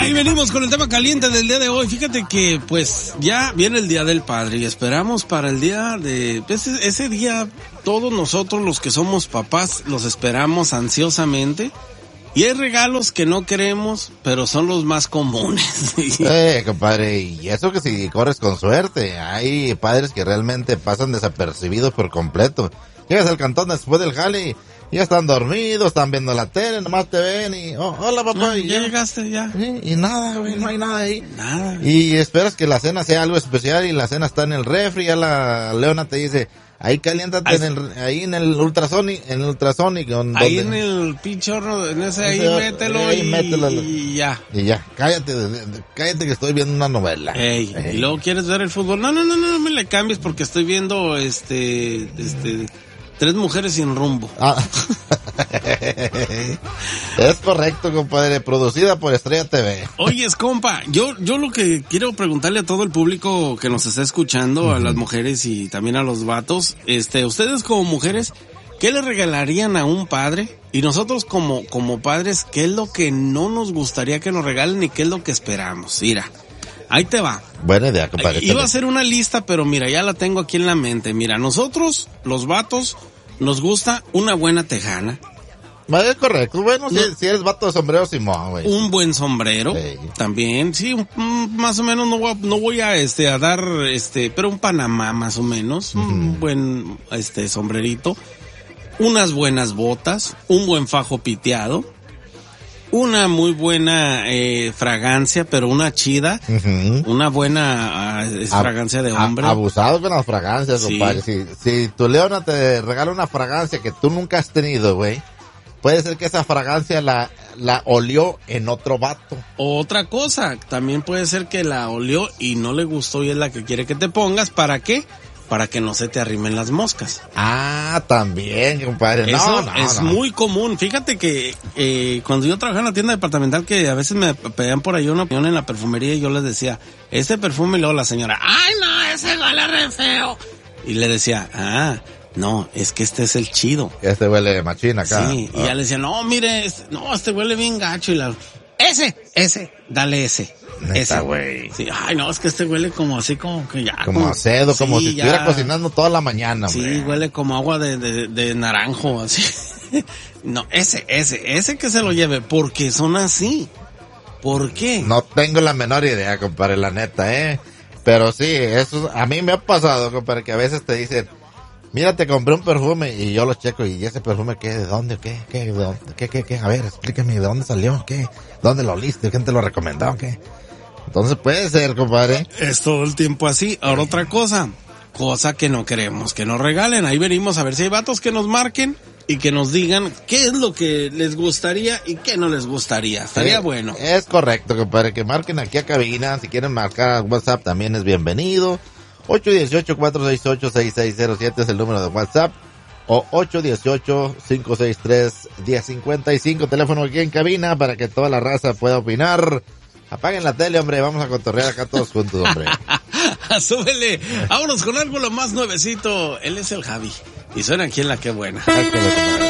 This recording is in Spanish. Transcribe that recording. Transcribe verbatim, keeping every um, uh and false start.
Ahí venimos con el tema caliente del día de hoy. Fíjate que pues ya viene el Día del Padre y esperamos para el día de... Ese, ese día todos nosotros los que somos papás los esperamos ansiosamente. Y hay regalos que no queremos, pero son los más comunes. Eh, compadre, y eso que si corres con suerte. Hay padres que realmente pasan desapercibidos por completo. Llegas al cantón después del jale y ya están dormidos, están viendo la tele, nomás te ven y... Oh, hola, papá. No, y ya ya llegaste, ya. Sí, y nada, güey, no hay nada ahí. Nada. Y esperas que la cena sea algo especial y la cena está en el refri, ya la Leona te dice... Ahí caliéntate ahí, en el, ahí en el ultrasonic, en el ultrasonic. Ahí en el pinchorro, en ese ahí ese, mételo, ahí y, mételo y ya. Y ya, cállate, cállate que estoy viendo una novela. Ey, Ey. Y luego quieres ver el fútbol. No, no, no, no, no me le cambies porque estoy viendo, este, este, Tres Mujeres Sin Rumbo. Ah. Es correcto, compadre, producida por Estrella T V. Oyes, compa, yo yo lo que quiero preguntarle a todo el público que nos está escuchando, uh-huh. a las mujeres y también a los vatos, este, ustedes como mujeres, ¿qué le regalarían a un padre? Y nosotros como como padres, ¿qué es lo que no nos gustaría que nos regalen y qué es lo que esperamos? Mira, ahí te va. Buena idea, compadre. Iba a hacer una lista, pero mira, ya la tengo aquí en la mente. Mira, nosotros, los vatos, nos gusta una buena tejana. Es correcto, bueno, no. si, si eres vato de sombrero, Simón, güey. Un buen sombrero, sí. También, sí, un, un, más o menos no voy a, no voy a, este, a dar, este, pero un Panamá más o menos, uh-huh. un buen, este, sombrerito, unas buenas botas, un buen fajo piteado, una muy buena, eh, fragancia, pero una chida, uh-huh. una buena, uh, fragancia de hombre. Abusado con las fragancias, sí. Compadre, si, si tu Leona te regala una fragancia que tú nunca has tenido, güey, puede ser que esa fragancia la, la olió en otro vato. Otra cosa, también puede ser que la olió y no le gustó y es la que quiere que te pongas. ¿Para qué? Para que no se te arrimen las moscas. Ah, también, compadre. Eso no, no, es no. muy común. Fíjate que eh, cuando yo trabajaba en la tienda departamental, que a veces me pedían por ahí una opinión en la perfumería y yo les decía, este perfume, y luego la señora, ¡ay no, ese huele re feo! Y le decía, ah... No, es que este es el chido. Este huele machina acá. Sí, oh. y ya le decía, no, mire, este, no, este huele bien gacho. Y la, ese, ese, dale ese. Neta, ese, güey. Sí, ay, no, es que este huele como así, como que ya. Como, como acedo, como sí, si estuviera ya, cocinando toda la mañana, sí, güey. Sí, huele como agua de, de, de naranjo, así. No, ese, ese, ese que se lo lleve, porque son así. ¿Por qué? No tengo la menor idea, compadre, la neta, eh. Pero sí, eso, a mí me ha pasado, compadre, que a veces te dicen, mira, te compré un perfume y yo lo checo y ese perfume, ¿qué? ¿De dónde? ¿Qué? ¿Qué? ¿De dónde? ¿Qué? ¿Qué? ¿Qué? A ver, explícame, ¿de dónde salió? ¿Qué? ¿Dónde lo oliste? ¿Quién te lo recomendó? ¿Qué? Entonces puede ser, compadre. Es todo el tiempo así. Ahora otra cosa, cosa que no queremos que nos regalen. Ahí venimos a ver si hay vatos que nos marquen y que nos digan qué es lo que les gustaría y qué no les gustaría. Estaría sí, bueno. Es correcto, compadre, que marquen aquí a cabina. Si quieren marcar a WhatsApp también es bienvenido. ocho uno ocho, cuatro seis ocho, seis seis cero siete es el número de WhatsApp. O ocho uno ocho, cinco seis tres, uno cero cinco cinco, teléfono aquí en cabina para que toda la raza pueda opinar. Apaguen la tele, hombre, vamos a cotorrear acá todos juntos, hombre. Súbele, vámonos con algo lo más nuevecito. Él es el Javi y suena aquí en La Qué Buena.